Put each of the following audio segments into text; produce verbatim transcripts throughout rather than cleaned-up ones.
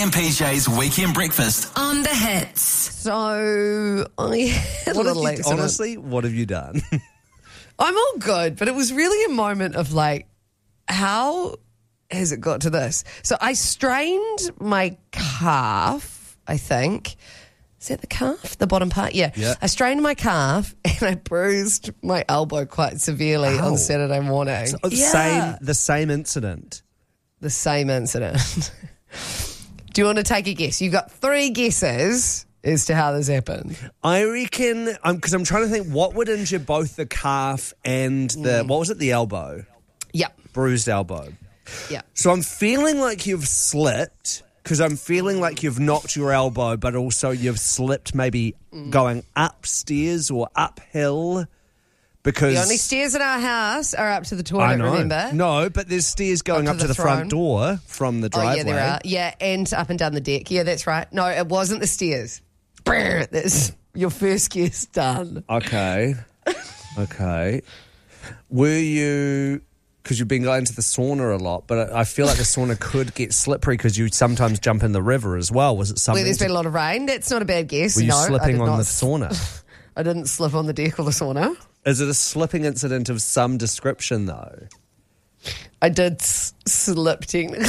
M P J's Weekend Breakfast on the Hits. So I had What a have little you, accident. honestly, what have you done? I'm all good, but it was really a moment of like, how has it got to this? So I strained my calf, I think. Is that the calf? The bottom part? Yeah. Yeah. I strained my calf and I bruised my elbow quite severely Ow. on Saturday morning. So, the Yeah. same, the same incident. The same incident. Do you want to take a guess? You got three guesses as to how this happened. I reckon, because I'm, I'm trying to think, what would injure both the calf and the, what was it, the elbow? Yep. Bruised elbow. Yep. So I'm feeling like you've slipped, because I'm feeling like you've knocked your elbow, but also you've slipped maybe Mm. going upstairs or uphill. Because The only stairs in our house are up to the toilet, I know. remember? No, but there's stairs going Up up, to to the the front throne. door from the Oh, driveway. yeah, there are. Yeah, and up and down the deck. Yeah, that's right. No, it wasn't the stairs. Brr, That's your first guess done. Okay. Okay. Were you, because you've been going to the sauna a lot, but I feel like the sauna could get slippery because you sometimes jump in the river as well. Was it something? Where there's to- been a lot of rain. That's not a bad guess. were you no, I slipping did on not the s- sauna? I didn't slip on the deck or the sauna. Is it a slipping incident of some description, though? I did s- slip technically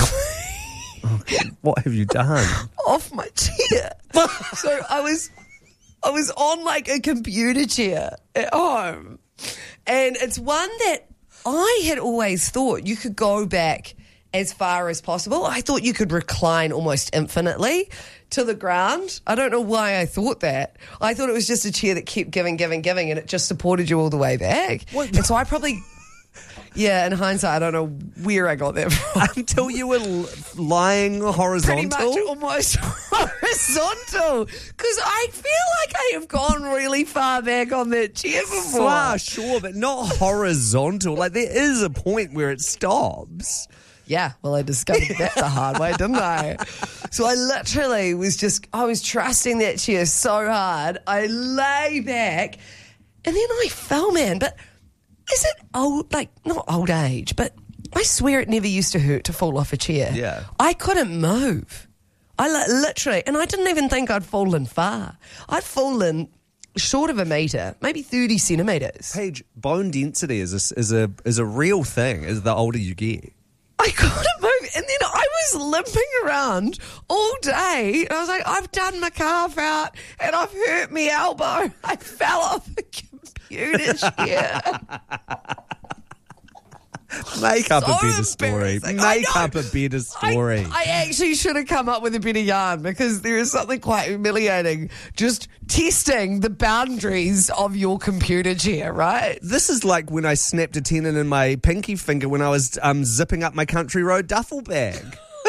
What have you done? off my chair. So I was, I was on like a computer chair at home, and it's one that I had always thought you could go back as far as possible. I thought you could recline almost infinitely to the ground. I don't know why I thought that. I thought it was just a chair that kept giving, giving, giving, and it just supported you all the way back. What? And so I probably, yeah, in hindsight, I don't know where I got that from. Until you were l- lying Pretty horizontal? much almost horizontal. Because I feel like I have gone really far back on that chair before. Far, sure, but not horizontal. Like, there is a point where it stops. Yeah, well, I discovered that the hard way, didn't I? So I literally was just, I was trusting that chair so hard. I lay back and then I fell, man. But is it old, like, not old age, but I swear it never used to hurt to fall off a chair. Yeah. I couldn't move. I li- literally, and I didn't even think I'd fallen far. I'd fallen short of a metre, maybe thirty centimetres. Paige, bone density is a, is a, is a real thing as the older you get. I couldn't move. And then I was limping around all day. And I was like, I've done my calf out and I've hurt my elbow. I fell off a computer chair. Make up So a better story. embarrassing. I Make know. up a better story. I, I actually should have come up with a better yarn because there is something quite humiliating just testing the boundaries of your computer chair, right? This is like when I snapped a tendon in my pinky finger when I was um, zipping up my country road duffel bag.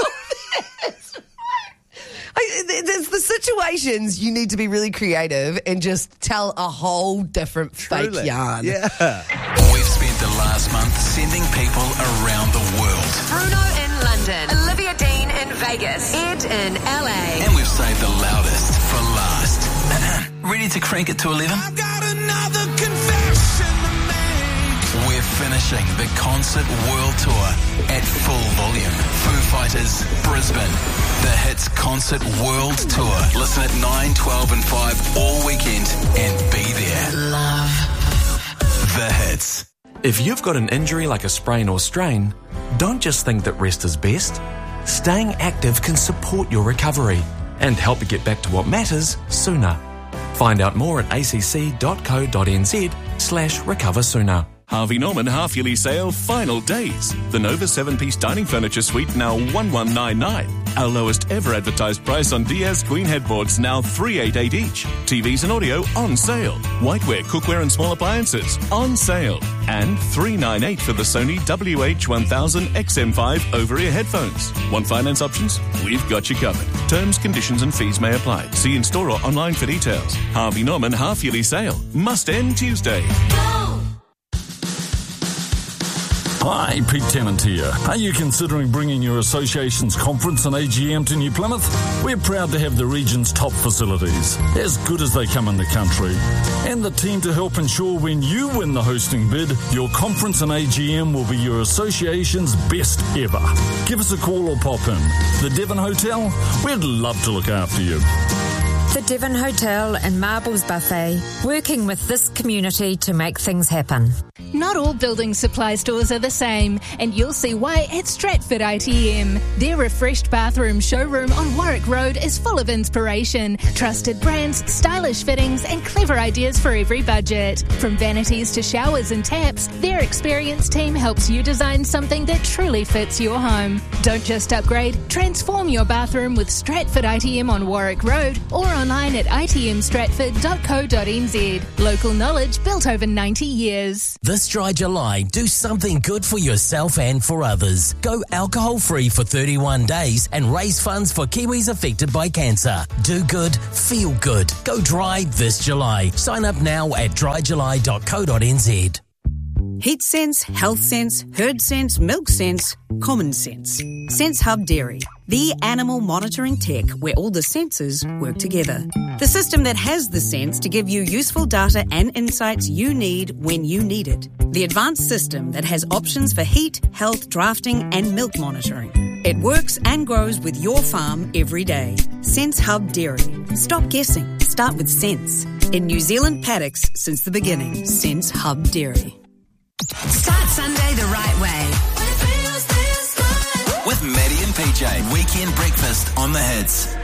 I, there's the situations you need to be really creative and just tell a whole different fake Truly. yarn. Yeah. We've spent the last month sending people around the world, Bruno in London, Olivia Dean in Vegas, Ed in L A. and we've saved the loudest for last. Ready to crank it to eleven? I've got another confession to make. We're finishing the concert world tour at full volume. Foo Fighters, Brisbane. The Hits Concert World Tour. Listen at nine, twelve and five all weekend and be there. Love. The Hits. If you've got an injury like a sprain or strain, don't just think that rest is best. Staying active can support your recovery and help you get back to what matters sooner. Find out more at acc.co.nz slash recover sooner. Harvey Norman half-yearly sale final days. The Nova seven-piece dining furniture suite now one one nine nine. Our lowest ever advertised price on Diaz Queen headboards now three eight eight each. T Vs and audio on sale. Whiteware, cookware and small appliances on sale. And three nine eight for the Sony W H one thousand X M five over-ear headphones. Want finance options? We've got you covered. Terms, conditions and fees may apply. See in store or online for details. Harvey Norman half-yearly sale. Must end Tuesday. Hi, Pete Tennant here. Are you considering bringing your association's conference and A G M to New Plymouth? We're proud to have the region's top facilities, as good as they come in the country, and the team to help ensure when you win the hosting bid, your conference and A G M will be your association's best ever. Give us a call or pop in. The Devon Hotel, we'd love to look after you. The Devon Hotel and Marbles Buffet, working with this community to make things happen. Not all building supply stores are the same, and you'll see why at Stratford I T M. Their refreshed bathroom showroom on Warwick Road is full of inspiration, trusted brands, stylish fittings, and clever ideas for every budget. From vanities to showers and taps, their experienced team helps you design something that truly fits your home. Don't just upgrade, transform your bathroom with Stratford I T M on Warwick Road or online at i t m stratford dot co dot n z. Local knowledge built over ninety years. This dry July, do something good for yourself and for others. Go alcohol-free for thirty-one days and raise funds for Kiwis affected by cancer. Do good, feel good. Go dry this July. Sign up now at dry july dot co dot n z. Heat sense, health sense, herd sense, milk sense, common sense. Sense Hub Dairy, the animal monitoring tech where all the senses work together. The system that has the sense to give you useful data and insights you need when you need it. The advanced system that has options for heat, health, drafting and milk monitoring. It works and grows with your farm every day. Sense Hub Dairy. Stop guessing. Start with sense. In New Zealand paddocks since the beginning. Sense Hub Dairy. Start Sunday the right way. With Maddie and P J, Weekend Breakfast on the Hits.